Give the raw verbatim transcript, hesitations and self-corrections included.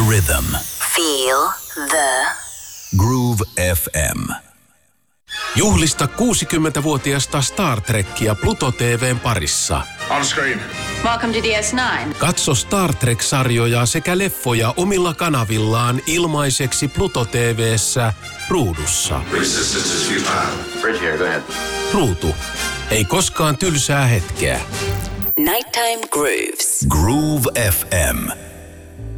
rhythm. Feel the Groove F M. Juhlista kuusikymmentävuotiasta Star Trekkia Pluto T V:n parissa. On screen. Welcome to D S nine. Katso Star Trek-sarjoja sekä leffoja omilla kanavillaan ilmaiseksi Pluto T V:ssä ruudussa. Resistance is futile. Bridge here, go ahead. Ruutu. Ei koskaan tylsää hetkeä. Nighttime Grooves. Groove F M.